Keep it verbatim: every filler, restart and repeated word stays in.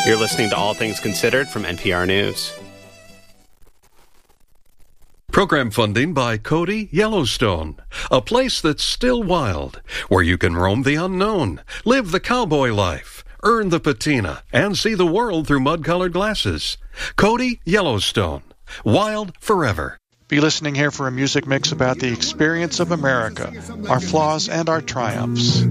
You're listening to All Things Considered from N P R News. Program funding by Cody Yellowstone, a place that's still wild, where you can roam the unknown, live the cowboy life, earn the patina, and see the world through mud-colored glasses. Cody Yellowstone, wild forever. Be listening here for a music mix about the experience of America, our flaws and our triumphs.